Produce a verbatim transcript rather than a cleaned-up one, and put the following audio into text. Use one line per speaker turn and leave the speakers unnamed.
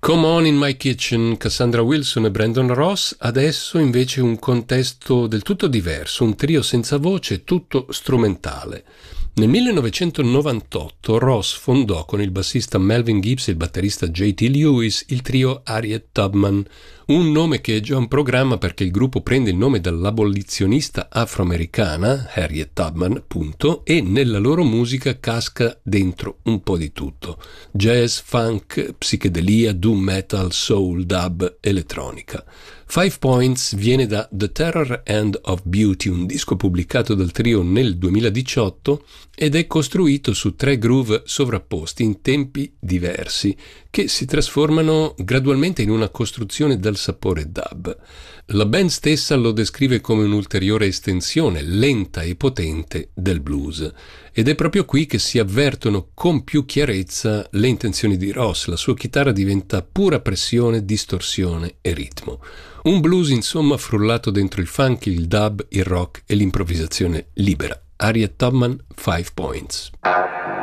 Come On in My Kitchen, Cassandra Wilson e Brandon Ross. Adesso invece un contesto del tutto diverso, un trio senza voce, tutto strumentale. Nel millenovecentonovantotto Ross fondò con il bassista Melvin Gibbs e il batterista J T Lewis il trio Harriet Tubman, un nome che è già un programma perché il gruppo prende il nome dall'abolizionista afroamericana Harriet Tubman, punto, e nella loro musica casca dentro un po' di tutto: jazz, funk, psichedelia, doom metal, soul, dub, elettronica. Five Points viene da The Terror End of Beauty, un disco pubblicato dal trio nel duemiladiciotto, ed è costruito su tre groove sovrapposti in tempi diversi che si trasformano gradualmente in una costruzione dal sapore dub. La band stessa lo descrive come un'ulteriore estensione lenta e potente del blues, ed è proprio qui che si avvertono con più chiarezza le intenzioni di Ross. La sua chitarra diventa pura pressione, distorsione e ritmo. Un blues insomma frullato dentro il funk, il dub, il rock e l'improvvisazione libera. Harriet Tubman, Five Points.